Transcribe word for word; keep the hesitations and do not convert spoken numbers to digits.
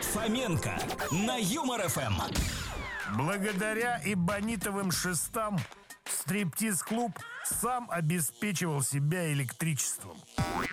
Фоменко на Юмор эф эм. Благодаря эбонитовым шестам стриптиз-клуб сам обеспечивал себя электричеством.